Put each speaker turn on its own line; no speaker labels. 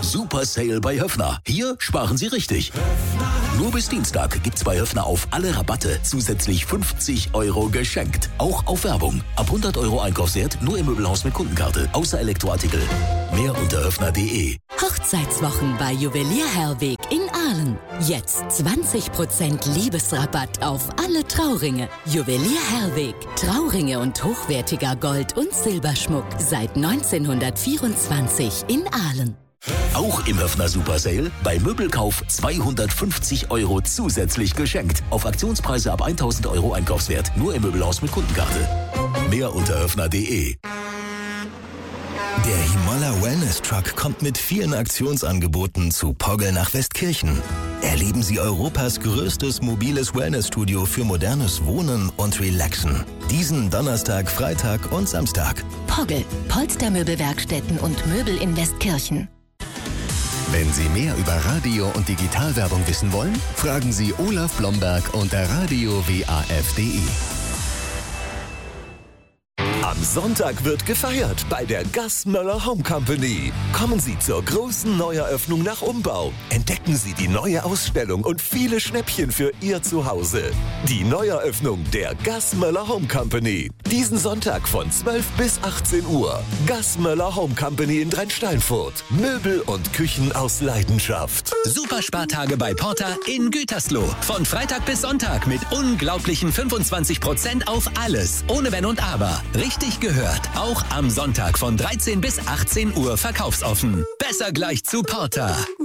Super Sale bei Höffner. Hier sparen Sie richtig. Nur bis Dienstag gibt's bei Höffner auf alle Rabatte zusätzlich 50 € geschenkt. Auch auf Werbung. Ab 100 € Einkaufswert nur im Möbelhaus mit Kundenkarte. Außer Elektroartikel. Mehr unter höffner.de.
Hochzeitswochen bei Juwelier Herweg in Aalen. Jetzt 20% Liebesrabatt auf alle Trauringe. Juwelier Herweg. Trauringe und hochwertiger Gold- und Silberschmuck seit 1924 in Aalen.
Auch im Höffner Super Sale bei Möbelkauf 250 € zusätzlich geschenkt. Auf Aktionspreise ab 1000 € Einkaufswert. Nur im Möbelhaus mit Kundenkarte. Mehr unter höffner.de.
Der Himala Wellness Truck kommt mit vielen Aktionsangeboten zu Poggel nach Westkirchen. Erleben Sie Europas größtes mobiles Wellnessstudio für modernes Wohnen und Relaxen. Diesen Donnerstag, Freitag und Samstag.
Poggel, Polstermöbelwerkstätten und Möbel in Westkirchen.
Wenn Sie mehr über Radio- und Digitalwerbung wissen wollen, fragen Sie Olaf Blomberg unter radiowaf.de.
Am Sonntag wird gefeiert bei der Gassmöller Home Company. Kommen Sie zur großen Neueröffnung nach Umbau. Entdecken Sie die neue Ausstellung und viele Schnäppchen für Ihr Zuhause. Die Neueröffnung der Gassmöller Home Company. Diesen Sonntag von 12 bis 18 Uhr. Gassmöller Home Company in Drensteinfurt. Möbel und Küchen aus Leidenschaft.
Superspartage bei Porter in Gütersloh. Von Freitag bis Sonntag mit unglaublichen 25% auf alles. Ohne Wenn und Aber. Richtig gehört. Auch am Sonntag von 13 bis 18 Uhr verkaufsoffen. Besser gleich zu Porter.